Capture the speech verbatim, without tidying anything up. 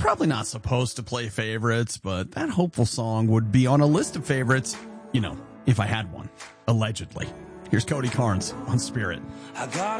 probably not supposed to play favorites, but that hopeful song would be on a list of favorites, you know, if I had one, allegedly. Here's Cody Carnes on Spirit. I got